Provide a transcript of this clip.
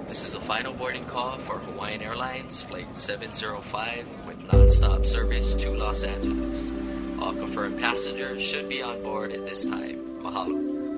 This is a final boarding call for Hawaiian Airlines Flight 705 with non-stop service to Los Angeles. All confirmed passengers should be on board at this time. Mahalo.